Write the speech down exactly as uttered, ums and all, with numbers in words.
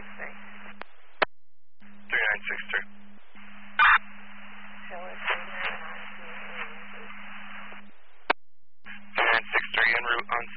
six three. three nine six three. Show us three nine nine. three nine six three en route on